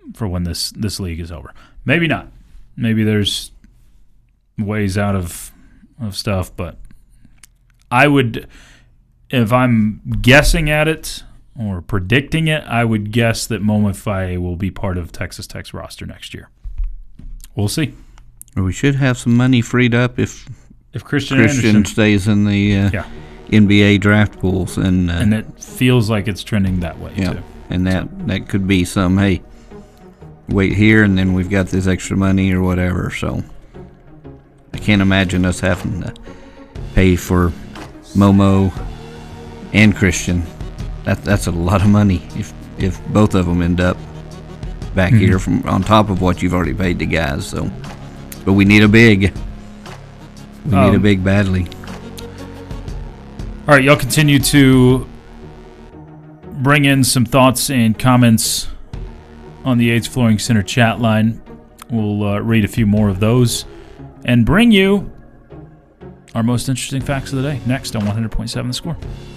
for when this league is over. Maybe not. Maybe there's ways out of stuff, but I would, if I'm guessing at it or predicting it, I would guess that Momify will be part of Texas Tech's roster next year. We'll see. We should have some money freed up if Christian Anderson stays in the NBA draft pools, and it feels like it's trending that way too. And that could be some, hey, wait here, and then we've got this extra money or whatever. So I can't imagine us having to pay for Momo and Christian. That's a lot of money if both of them end up back here from on top of what you've already paid the guys. So, but we need a big. We need a big badly. All right, y'all continue to bring in some thoughts and comments on the AIDS Flooring Center chat line. We'll read a few more of those and bring you our most interesting facts of the day next on 100.7 The Score.